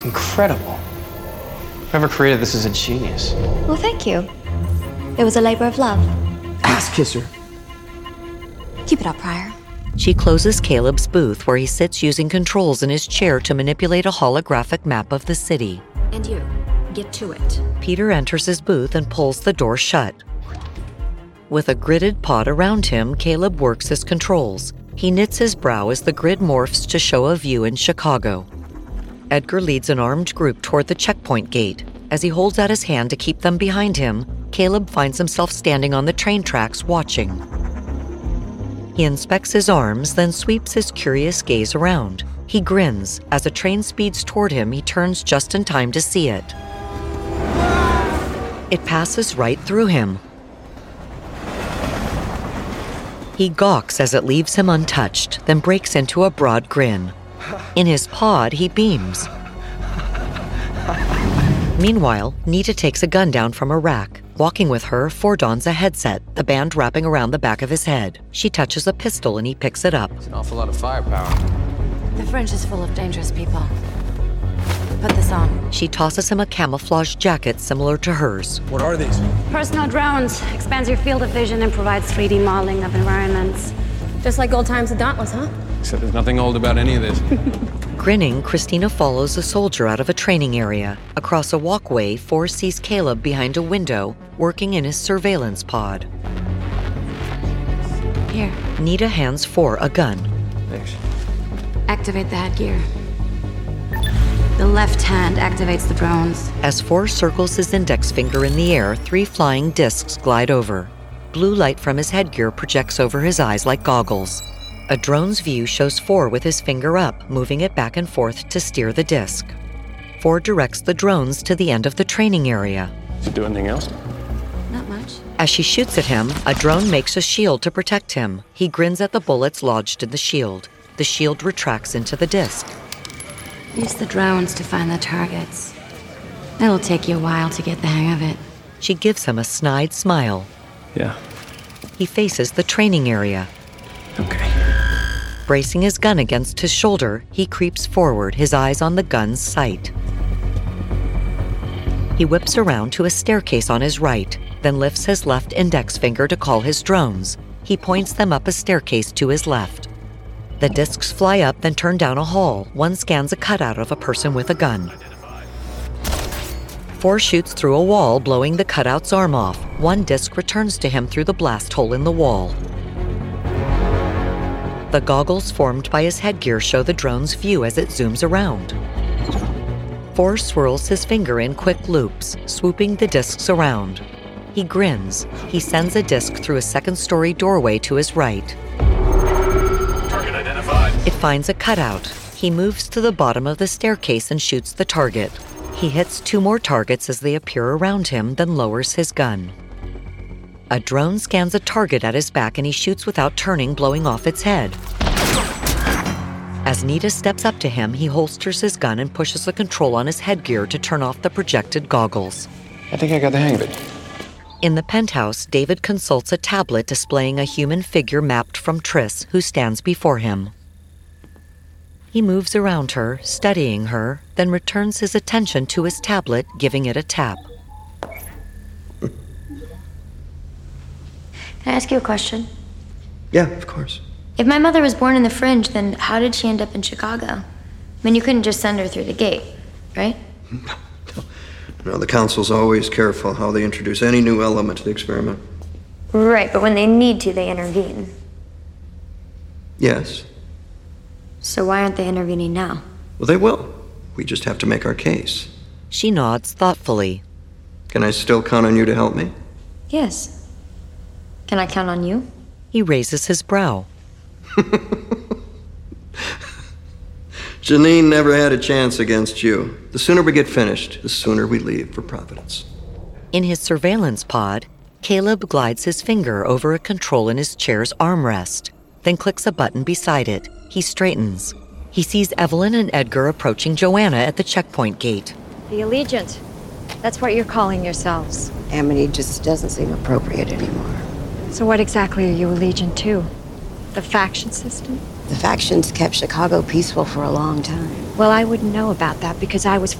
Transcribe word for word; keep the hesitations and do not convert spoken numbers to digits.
Incredible. Whoever created this is a genius. Well, thank you. It was a labor of love. Ass kisser. Keep it up, Pryor. She closes Caleb's booth where he sits using controls in his chair to manipulate a holographic map of the city. And you, get to it. Peter enters his booth and pulls the door shut. With a gridded pod around him, Caleb works his controls. He knits his brow as the grid morphs to show a view in Chicago. Edgar leads an armed group toward the checkpoint gate. As he holds out his hand to keep them behind him, Caleb finds himself standing on the train tracks watching. He inspects his arms, then sweeps his curious gaze around. He grins. As a train speeds toward him, he turns just in time to see it. It passes right through him. He gawks as it leaves him untouched, then breaks into a broad grin. In his pod, he beams. Meanwhile, Nita takes a gun down from a rack. Walking with her, Four dons a headset, the band wrapping around the back of his head. She touches a pistol and he picks it up. It's an awful lot of firepower. The Fringe is full of dangerous people. Put this on. She tosses him a camouflage jacket similar to hers. What are these? Personal drones. Expands your field of vision and provides three D modeling of environments. Just like old times at Dauntless, huh? Except there's nothing old about any of this. Grinning, Christina follows a soldier out of a training area. Across a walkway, Four sees Caleb behind a window, working in his surveillance pod. Here. Nita hands Four a gun. Thanks. Activate the headgear. The left hand activates the drones. As Four circles his index finger in the air, three flying discs glide over. Blue light from his headgear projects over his eyes like goggles. A drone's view shows Four with his finger up, moving it back and forth to steer the disc. Four directs the drones to the end of the training area. Does it do anything else? Not much. As she shoots at him, a drone makes a shield to protect him. He grins at the bullets lodged in the shield. The shield retracts into the disc. Use the drones to find the targets. It'll take you a while to get the hang of it. She gives him a snide smile. Yeah. He faces the training area. Okay. Bracing his gun against his shoulder, he creeps forward, his eyes on the gun's sight. He whips around to a staircase on his right, then lifts his left index finger to call his drones. He points them up a staircase to his left. The discs fly up, then turn down a hall. One scans a cutout of a person with a gun. Four shoots through a wall, blowing the cutout's arm off. One disc returns to him through the blast hole in the wall. The goggles formed by his headgear show the drone's view as it zooms around. Four swirls his finger in quick loops, swooping the discs around. He grins. He sends a disc through a second-story doorway to his right. Target identified. It finds a cutout. He moves to the bottom of the staircase and shoots the target. He hits two more targets as they appear around him, then lowers his gun. A drone scans a target at his back and he shoots without turning, blowing off its head. As Nita steps up to him, he holsters his gun and pushes the control on his headgear to turn off the projected goggles. I think I got the hang of it. In the penthouse, David consults a tablet displaying a human figure mapped from Triss, who stands before him. He moves around her, studying her, then returns his attention to his tablet, giving it a tap. Can I ask you a question? Yeah, of course. If my mother was born in the Fringe, then how did she end up in Chicago? I mean, you couldn't just send her through the gate, right? No, no, the council's always careful how they introduce any new element to the experiment. Right, but when they need to, they intervene. Yes. So why aren't they intervening now? Well, they will. We just have to make our case. She nods thoughtfully. Can I still count on you to help me? Yes. Can I count on you? He raises his brow. Janine never had a chance against you. The sooner we get finished, the sooner we leave for Providence. In his surveillance pod, Caleb glides his finger over a control in his chair's armrest, then clicks a button beside it. He straightens. He sees Evelyn and Edgar approaching Joanna at the checkpoint gate. The Allegiant. That's what you're calling yourselves. Amity just doesn't seem appropriate anymore. So what exactly are you allegiant to? The faction system? The factions kept Chicago peaceful for a long time. Well, I wouldn't know about that because I was